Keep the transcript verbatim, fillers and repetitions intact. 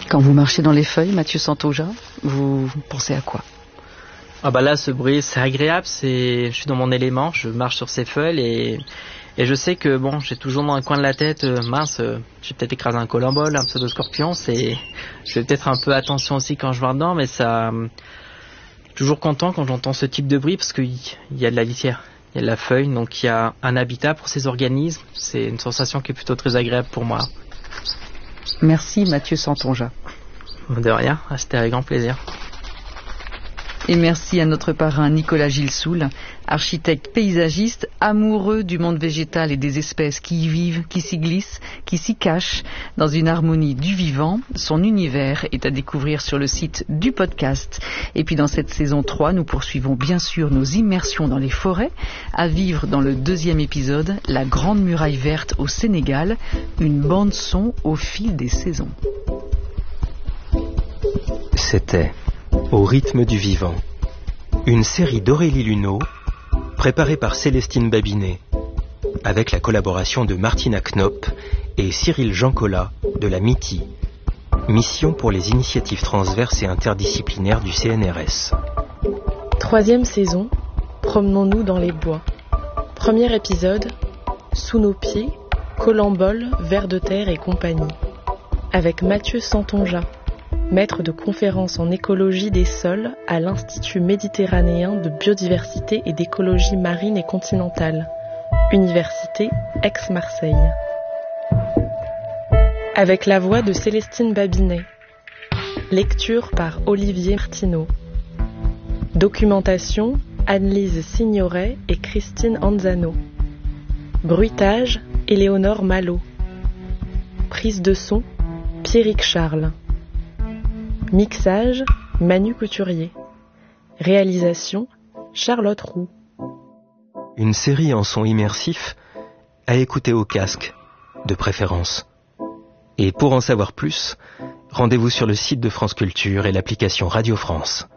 Quand vous marchez dans les feuilles, Mathieu Santonja, vous pensez à quoi? Ah bah là, ce bruit, c'est agréable, c'est, je suis dans mon élément, je marche sur ces feuilles et, et je sais que bon, j'ai toujours dans le coin de la tête, euh, mince, euh, j'ai peut-être écrasé un colembole, un pseudoscorpion, c'est, je fais peut-être un peu attention aussi quand je vais dedans, mais ça, euh, je suis toujours content quand j'entends ce type de bruit parce qu'il y a de la litière, il y a de la feuille, donc il y a un habitat pour ces organismes, c'est une sensation qui est plutôt très agréable pour moi. Merci Mathieu Santonja. De rien, c'était avec grand plaisir. Et merci à notre parrain Nicolas Gilsoul, architecte paysagiste, amoureux du monde végétal et des espèces qui y vivent, qui s'y glissent, qui s'y cachent, dans une harmonie du vivant. Son univers est à découvrir sur le site du podcast. Et puis dans cette saison trois, nous poursuivons bien sûr nos immersions dans les forêts, à vivre dans le deuxième épisode, La Grande Muraille Verte au Sénégal, une bande-son au fil des saisons. C'était Au rythme du vivant, une série d'Aurélie Luneau, préparée par Célestine Babinet, avec la collaboration de Martina Knopp et Cyril Jancola de la M I T I, Mission pour les initiatives transverses et interdisciplinaires du C N R S. Troisième saison, promenons-nous dans les bois. Premier épisode, Sous nos pieds, Colembole, Vers de terre et compagnie, avec Mathieu Santonja, maître de conférences en écologie des sols à l'Institut méditerranéen de biodiversité et d'écologie marine et continentale, Université Aix-Marseille. Avec la voix de Célestine Babinet. Lecture par Olivier Martineau. Documentation, Anne-Lise Signoret et Christine Anzano. Bruitage, Éléonore Malo. Prise de son, Pierrick Charles. Mixage, Manu Couturier. Réalisation, Charlotte Roux. Une série en son immersif à écouter au casque, de préférence. Et pour en savoir plus, rendez-vous sur le site de France Culture et l'application Radio France.